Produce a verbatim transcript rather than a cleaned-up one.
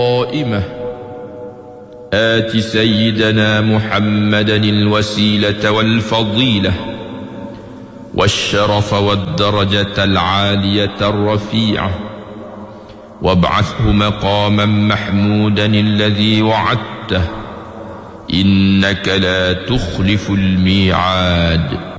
قائمة آت سيدنا محمدا الوسيلة والفضيلة والشرف والدرجة العالية الرفيعة وابعثه مقاما محمودا الذي وعدته إنك لا تخلف الميعاد.